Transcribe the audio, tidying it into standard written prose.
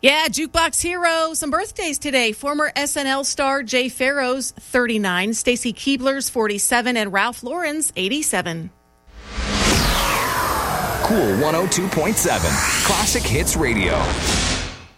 Yeah, Jukebox Hero. Some birthdays today. Former SNL star Jay Pharoah's 39, Stacy Keibler's 47, and Ralph Lauren's 87. Cool 102.7 Classic Hits Radio.